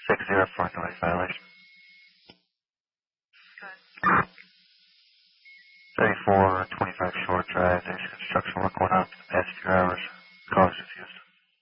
604 noise violation. 3425 Shore Drive, there's construction work going on for the past 2 hours.